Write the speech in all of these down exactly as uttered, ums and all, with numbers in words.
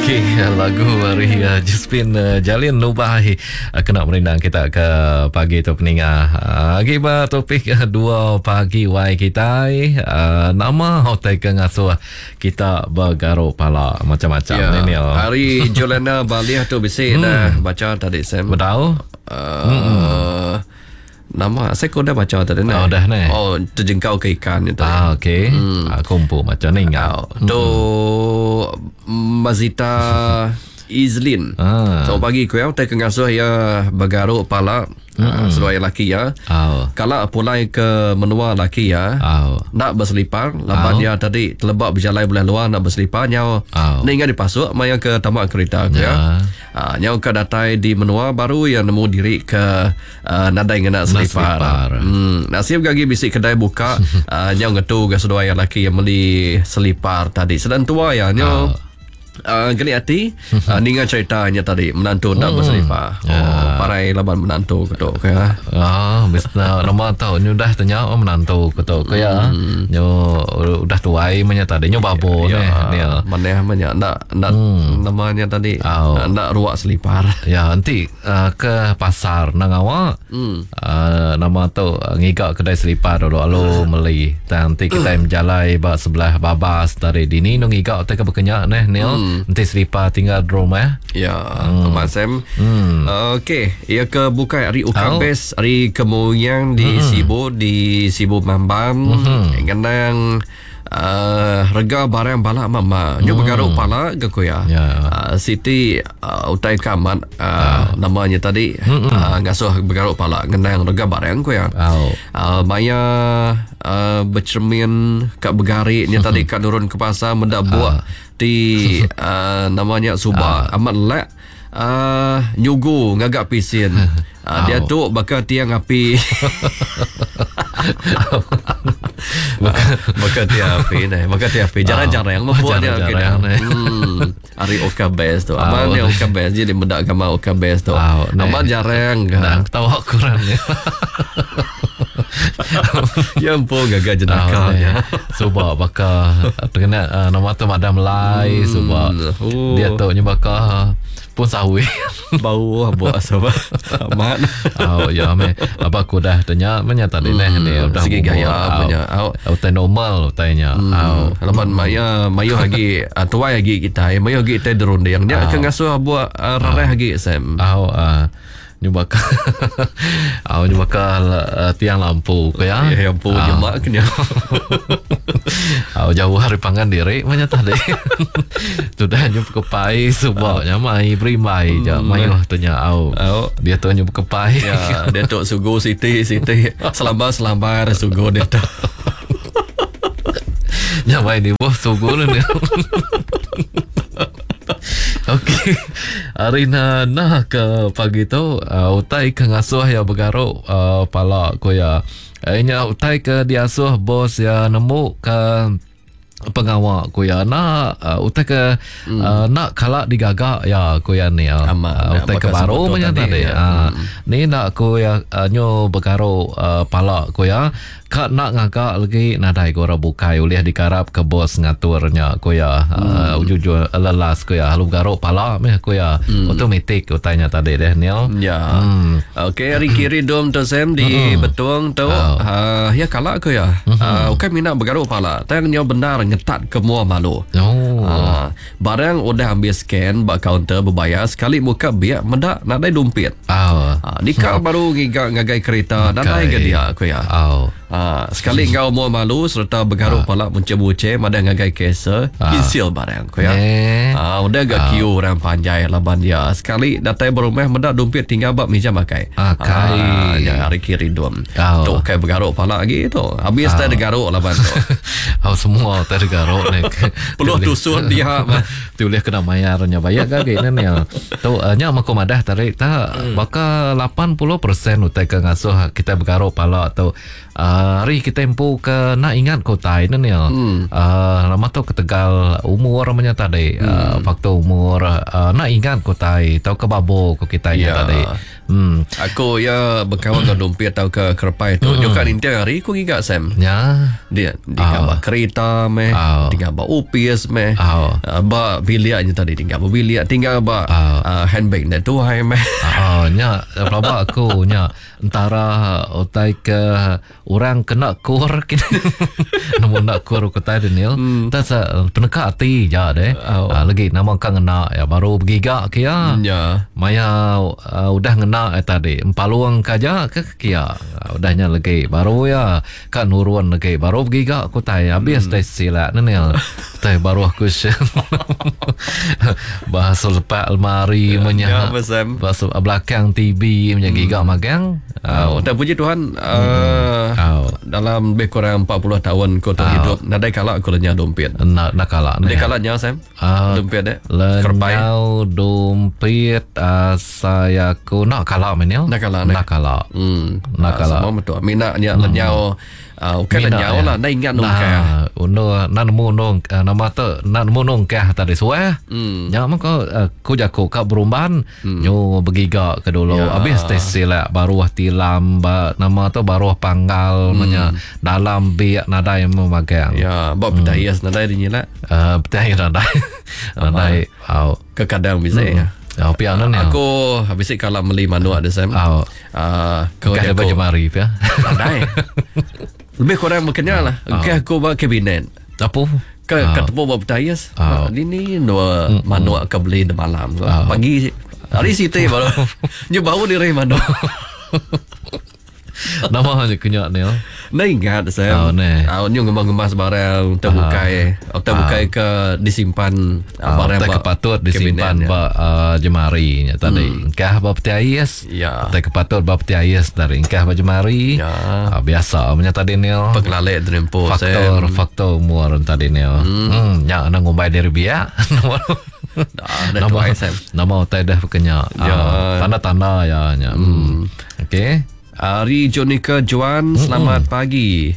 Okey, lagu dari uh, Juspin uh, Jalin Nubahi uh, kena merindang kita ke pagi tu peningah. Uh, Akibat topik uh, dua pagi wai kita uh, nama hotel ke ngasuh kita bergaruk pala macam-macam ya, ni. Hari Jolana Bali tu bisik hmm. dah baca tadi Sam. Betul? Uh, hmm. Nama saya kau dah baca tadi oh, dah ni. Oh, terjengkau ke ikan itu. Ah, okey. Hmm. Ah, kumpul macam ni ngau. Tu Mazita Izlin. Ah. So pagi kau yang tak ngasuh ya bergaruk pala mm-hmm. uh, seluai laki ya. Oh. Kalau pulai ke menua laki ya. Oh. Nak berselipar, laban oh. dia tadi terlebak berjalan bulan luar nak berselipar nyau. Oh. Ni ingat dipasuk maya ke tamak kereta ya. ya. Uh, nyau ke datai di menua baru yang nemu diri ke uh, nadai nak selipar. selipar. Hmm, nasib gagi bisik kedai buka uh, nyau ngetu ke seluai laki yang beli selipar tadi. Sedang tua ya nyau. Oh. Uh, geli hati uh, ni ingat ceritanya tadi menantu nak hmm. berselipar. Oh, yeah. Parai laban menantu ketuk kaya. Ah, bisna nama tahu nyu dah tanya oh menantu ketuk kaya. Hmm. Nyu udah tuai menya tadi nyu babo ya, ni. Ya. Mana menya nak nak hmm. namanya tadi oh. nak ruak selipar. Ya, nanti uh, ke pasar nang awak. Hmm. Uh, nama tu uh, ngigak kedai selipar dulu alo hmm. meli. Nanti kita hmm. menjalai ba sebelah babas dari dini nang ngigak tak berkenyak neh ni. Hmm. Nanti selipar tinggal di rumah ya Teman hmm. Sam hmm. uh, Okey, ia ke buka hari Ukabes oh. hari kemoyang di hmm. Sibu di Sibu Mambam hmm. Kenang uh, rega barang balak mama nyo hmm. bergaruk pala ke kuya yeah. uh, Siti uh, utai kamat uh, oh. namanya tadi hmm. uh, ngasuh bergaruk pala kenang rega barang kuya oh. uh, Maya uh, bercermin kat bergarik ni tadi kat turun ke pasar mendak buat uh. di uh, namanya Subah uh. amat lek uh, nyugu ngagak pisin uh, oh. dia tu bakal tiang api bakal tiang api ni bakal tiang api jarang-jarang oh. membuat dia jarang hmm. hari Ukabes tu amat oh. ni Ukabes jadi mendak gambar Ukabes tu oh. amat jarang nak tahu Quran ni ya ampun gagak jenaka oh, ya. Sebab bakal terkena uh, nama tu Madam Lai hmm. sebab oh. dia tu nya bakal pun sawi bau buat sebab aman oh ya me apa aku dah tanya menyata hmm. ni ni dah segi gaya punya au au normal tanya au laban maya mayo lagi tuai lagi kita mayo lagi kita derunde yang dia akan ngasuh buat rareh lagi Sam au ah ni bakal au ni bakal uh, tiang lampu kaya ya lampu jemak kena au jauh hari pangan diri mana tadi sudah nyup kepai sebabnya mai primai je mai tanya au dia tu nyup kepai ya dia tu sugu siti siti selambar selambar sugu dia tu nyamai ni bos sugu ni. Okey, hari na nah ke pagi tu uh, utai ke ngasuh ya bergaruk uh, pala ko ya. Inya utai ke diasuh bos ya nemu ke pengawal ko ya nak uh, utai ke hmm. uh, nak kalak digagak ya ko ya ni uh, uh, utai ke baru punya tadi. Ya. Uh, hmm. Ni nak ko ya uh, nyo bergaruk uh, pala ko ya. Kak nak ngagak lagi nadai ko ra bukai ulih dikarap ke bos ngaturnya ko ya hmm. uh, ujujur lelas ko ya halu garuk pala meh ko ya hmm. automatik ko tanya tadi deh niel ya hmm. okey hari kiri dom tu Sam di uh-uh. betung tu oh. uh, ya kala ko ya uh-huh. uh, okay mina bergaruk pala tanya benar nyetat ke mua malu oh. uh, barang udah ambil scan bak kaunter berbayar sekali muka biak mendak nadai dompet oh. uh, dikal oh. baru ngigak ngagai kereta okay. nadai ke dia ko ya oh. Ah, sekali engkau mau malu serta bergaruk ah. pala muncul-muncul ada ngagai kesa ah. kinsil barang ko ya. Eh. Ah, udah agak ah. kiu orang panjai laban dia. Sekali datai berumah mendak dompet tinggal bab meja makai. Ah, kai. Ah, ya hari kiri dom. Oh. Tu kai bergaruk pala lagi tu. Habis ah. tak garuk laban tu. Oh semua tak garuk ni. Peluh tusun dia tu boleh kena bayarnya bayar gak ni ni. Tu nya mako madah tarik tak hmm. bakal lapan puluh persen utai ke ngasuh kita bergaruk pala atau Uh, hari kita tempuh ke nak ingat kota ini ni hmm. uh, lama tu ketegal umur namanya tadi hmm. uh, faktor umur uh, nak ingat kota tahu ke babo ko kita yeah. tadi Hmm. Aku ya berkawan dengan dompet atau ke Kerepai tu. Juga intian hari aku gigak Sam. Ya. Dia tinggal oh. kereta meh, oh. tinggal ba O P S meh, oh. uh, ba biliarnya tadi tinggal ba biliar, tinggal ba oh. uh, handbag dah tu hai meh. Oh, nya pelaba aku nya antara otai ke orang kena kur kini. Namun nak kur ko tai Daniel. Hmm. Tak sa peneka hati ja deh. Oh. Uh, lagi nama kang ngena ya baru bergigak kia. Ya. Maya uh, udah ngena eh, tadi. Empaluang kaja ke kia. Uh, udahnya lagi baru ya kan nuruan lagi baru bergigak ko tai habis hmm. tai sila Daniel. Tai baru aku bahasa lepak almari Ya, menya. Bahasa belakang T V punya gigak hmm. magang. Oh, dan puji Tuhan uh, oh. dalam lebih kurang empat puluh tahun kau terhidup. Oh. Nadai kala aku lenyap dompet. Nak nak kala. Nadai kala nyau Sam. Uh, dompet deh. Lenyau dompet uh, saya ku nak kala menil. Nak kala. Nak kala. Hmm. Nak kala. Semua betul. Minaknya lenyau. Ah, uh, kan lenyau lah. Nak ingat nong kah. Uno nak nemu nong nama tu nak nemu nong kah tadi suai. Hmm. Ya maka ku jago kat berumban. Nyo bergigak ke dulu. Habis tes sila baru tilam ba nama tu baru panggal menya dalam biak nadai memagang. Ya, bawa petayas nadai dinyala. Uh, petayas nadai. Nadai au ke kadang bisa ya. Oh, piano ni. Aku habis kalau beli manual ada Sam. Oh. Ah, kau ada baju mari ya. Nadai. Lebih kurang makanya lah. Ke aku bawa kabinet. Apa? Ke ketemu bawa petayas. Ini dua manual ke beli di malam. Pagi hari situ baru. Nyo baru di mana. Nama hanya kenyak ni. Nah ingat saya. Oh, ne. Ah, nyo ngemas-ngemas barang terbukai, uh, terbukai uh, ke disimpan uh, barang tak kepatut disimpan ba uh, jemari nya tadi. Hmm. Kah ba petiais. Ya. Tak kepatut ba petiais dari kah ba jemari. Ya. Uh, biasa punya tadi ni. Pengelalek drempo faktor faktor umur tadi ni. Hmm. hmm. Ya ana ngombai dari biak. Dah, dah nama nama otai dah kenyak. Ya. Uh, tanda-tanda ya nya. Hmm. Okey. Ari Jonika Juan, selamat mm-hmm. pagi.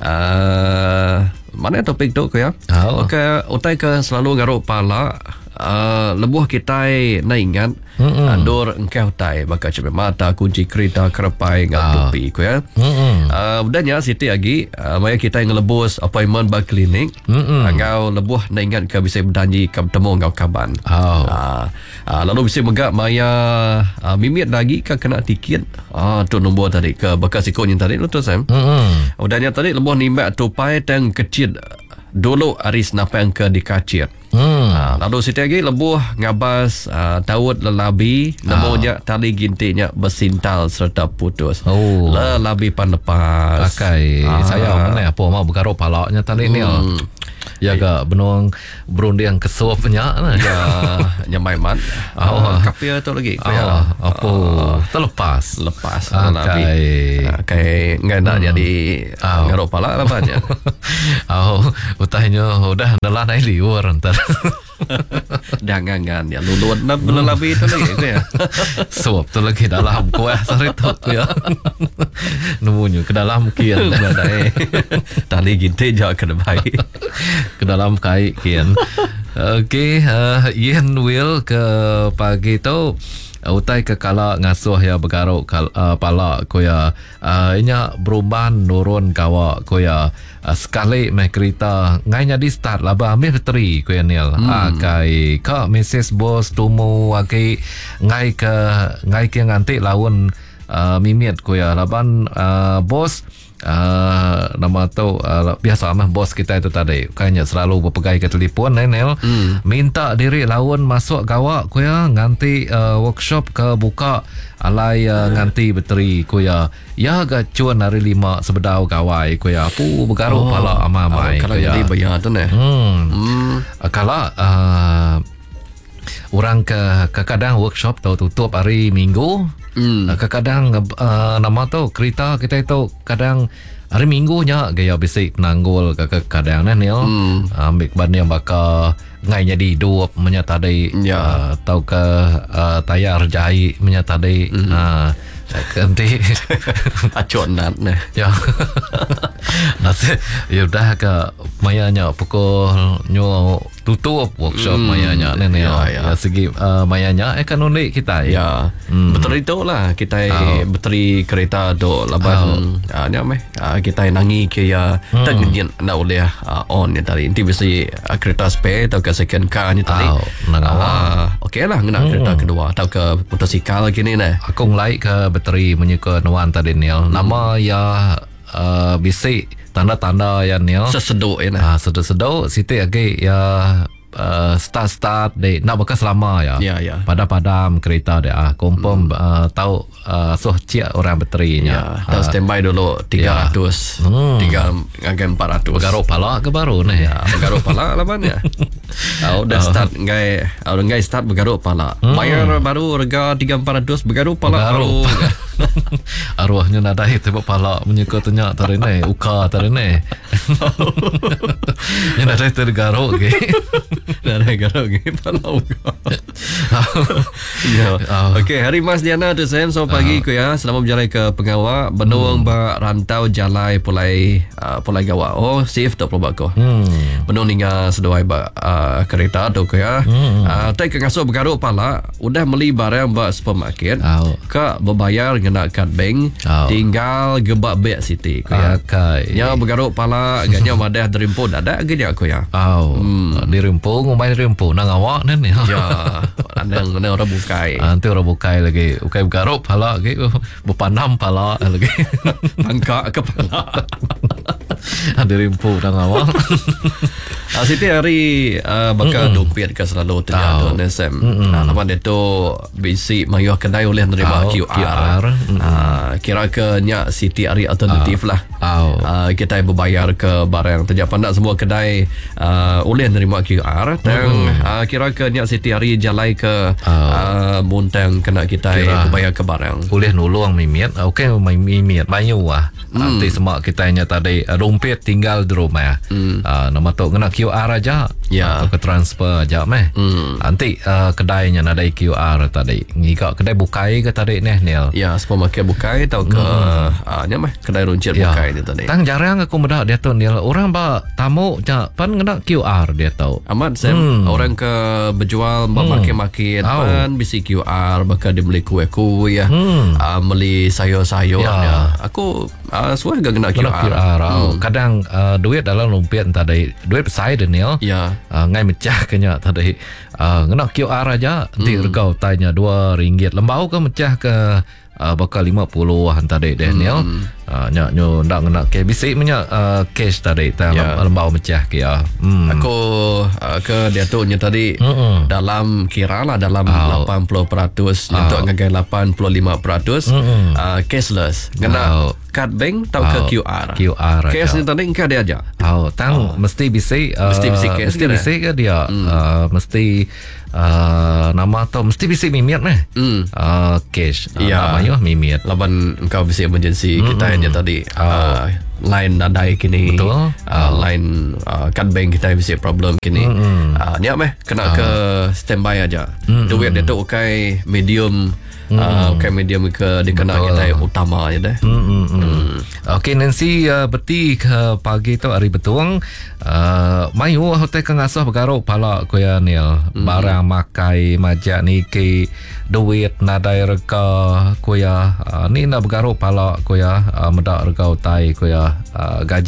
Uh, mana topik tu kau ya? Oh. Okay, otai ke selalu garuk pala. Uh, lebuh kita na ingat mm-hmm. andor engkau tai bakal cepat mata kunci kereta Kerepai ngap tupi ko ya. Mm-hmm. Uh, udahnya Siti lagi uh, maya kita yang lebus appointment ba klinik. Mm-hmm. Engkau lebuh na ingat ke bisa berjanji ke bertemu engkau kaban. Oh. Uh, uh, lalu bisa megak maya uh, mimit lagi ke kena tiket. Ah uh, tu nombor tadi ke bekas ikonya tadi lu tu Sam. Mm-hmm. Udahnya tadi lebuh nimbak tupai tang kecil dulu aris napang ke dikacir. Hmm. Ha, lalu siti lagi lebuh ngabas uh, Daud lelabi namanya oh. tali gintinya bersintal serta putus. Oh. Lelabi panlepas. Pakai ah. saya mana apa mau bergaruk palaknya tali hmm. ni. Oh. Ya ke benung berunding kesuapnya ya nyamai man. Oh, kapia tu lagi. Oh, apa uh, terlepas. Lepas lelabi. Kayak enggak nak jadi oh. garuk palak lah banyak. Oh, utahnya udah adalah naik liur entar. Jangan ya luluan nak lelabi itu lagi ya. Suap tu lagi dalam kuah sari tu ya. Nemunya ke dalam kian badai. Tali ginti jauh ke depan. Ke dalam kai kian. Okey, uh, Ian Will ke pagi tu utai ke kala ngasuh ya bergaruk kal, uh, pala ko ya uh, inya beruban nurun kawa ko ya uh, sekali meh kereta ngainya di start laba ambil bateri ko ya nil hmm. uh, kai ka Missus Bos tumu aki ngai ke ngai ke nganti lawan uh, mimit ko ya laban uh, bos Uh, nama tu uh, biasa mah bos kita itu tadi kayaknya selalu berpegai ke telefon Nel mm. minta diri lawan masuk gawak ku ya nganti uh, workshop ke buka alai uh, nganti bateri ku ya ya ga cuan hari lima sebedau gawai ku ya pu bergaru oh. pala ama mai oh, kalau jadi bayar tu ne hmm. hmm. uh, kalau uh, orang ke kadang workshop tu tutup hari Minggu. Hmm. Kadang uh, nama tu kereta kita itu kadang hari Minggunya gaya basic nanggul ke kadang ni Nil. Hmm. Ambil ban yang bakal ngai jadi hidup menyatadi ya. uh, tau ke uh, tayar jahit menyatadi hmm. uh, nanti acon nat ne ya nanti ya udah ke mayanya pukul nyo tutup workshop hmm, mayanya ni ni ya, ya. Ya segi uh, mayanya eh kan unik kita ya hmm. betul itu lah kita oh. beteri kereta do laban oh. uh, ni meh uh, kita nangi ke ya hmm. tagin na oleh uh, on ni tadi inti bisa uh, kereta spare atau ke second car ni tadi oh, uh, okey lah ngena hmm. kereta kedua atau ke motosikal gini ni aku ngelai ke bateri menyuka nuan tadi ni hmm. nama ya uh, bisa tanda-tanda yang ni seseduk ya nah. Ah, seduk-seduk siti lagi ya uh, start-start deh nak bekas lama ya. Ya ya. Padam-padam kereta deh ah confirm hmm. uh, tahu uh, soh cia orang baterinya. Ya, dah standby dulu tiga ratus. Ya. Hmm. tiga ngagem empat ratus. Bergaruk pala ke baru nih ya. Bergaruk pala lah man ya. Ah, udah start ngai udah ngai start bergaruk pala. Hmm. Bayar baru harga tiga empat ratus bergaruk pala baru. Arwahnya nada itu pala menyuka tanya tadi ni uka tadi ni. Yang nada itu garuk ke. Nada garuk ke pala uka. Ya. Okey, hari Mas Diana tu sen so pagi ku ya. Selamat berjalan ke Pengawak, Benung ba rantau jalai pulai uh, pulai gawa. Oh, safe tak perlu ko. Hmm. Benung ninga seduai ba uh, kereta tu ku ya. Hmm. Uh, tai ke ngasuh bergaruk pala, udah beli barang ba supermarket. Oh. Ka berbayar kena kad bank. Oh. Tinggal gebak beg city ku ya. Okay. Nya bergaruk pala agaknya madah derimpun ada agaknya ku ya. Oh. Hmm. Dirimpun ngomai dirimpun nang awak ni. Ya. Nang nang orang bukai. Nanti orang bukai lagi. Bukai bergaruk pala lagi. Berpanam pala lagi. Bangka kepala. Ada rimpu nang awak. Ah, Siti hari uh, bakal dompet ke selalu terjadi oh. N S M. Nah, lawan itu basic mayuh kedai oleh menerima oh, Q R. Q R. Uh, kira ke nya Siti hari alternatif oh. lah. Oh. Uh, kita berbayar ke barang terjadi pandak semua kedai uh, oleh menerima Q R. Dan uh, kira ke nya Siti hari jalai ke oh. uh, buntang kena kita berbayar ke barang. Oleh nuluang mimit. Okey mimit mayu ah. Hmm. Nanti semua kita nya tadi dompet tinggal di rumah. Hmm. Uh, nama tu kena Q R aja ya. Atau ke transfer aja meh. Hmm. Nanti uh, kedainya ada Q R tadi. Ngika kedai bukai ke tadi nih Nil. Ya, supermarket bukai atau ke hmm. uh, nya meh kedai runcit ya. Bukai dia tadi. Tang jarang aku mendak dia tu Nil. Orang ba tamu ja pan kena Q R dia tahu. Amat Sam hmm. orang ke berjual hmm. makin-makin oh. pan bisi Q R bakal dibeli kue-kue ya. Hmm. Uh, beli sayur-sayur ya. Ya. Aku uh, suah gak kena Q R. Q R. Hmm. Kadang uh, duit dalam rupiah tadi duit besar dia Nil. Ya. Uh, ngai mecah kenya tadi. Uh, kena Q R aja. Nanti hmm. regau tanya dua ringgit. Lembau ke mecah ke uh, bakal lima puluh tadi deh Nil. Hmm. Uh, nyak nyo ndak ngena ke bisik punya uh, cash tadi tang yeah. lembau mecah ke ya. Hmm. Aku uh, ke dia tu nya tadi mm-mm. dalam kira lah dalam oh. lapan puluh peratus oh. untuk ngagai lapan puluh lima peratus uh, cashless. Kena oh. kad bank atau oh. ke Q R. Q R. Cash ni tadi engkau dia aja. Oh, tang oh. mesti bisik uh, mesti bisik cash mesti bisik ke dia. Mm. Uh, mesti uh, nama tu mesti bisik mimit meh. Mm. Uh, cash. Uh, ya. Namanya mimit. Laban engkau bisik emergency mm-hmm. kita aja tadi oh. uh, line nadai kini betul uh, oh. line uh, kad bank kita bisa problem kini mm-hmm. uh, ni meh kena oh. ke standby aja mm-hmm. duit dia tu okay medium mm-hmm. uh, okay medium ke dikena kita utama aja deh mm-hmm. mm. Okey Nancy uh, beti ke pagi tu hari betuang uh, mayu hotel ke ngasuh bergaruk pala kuya Nil mm-hmm. barang makai majak ni ke duit nadai reka kuya uh, ni nak bergaruk pala kuya uh, medak reka utai kuya uh, gaji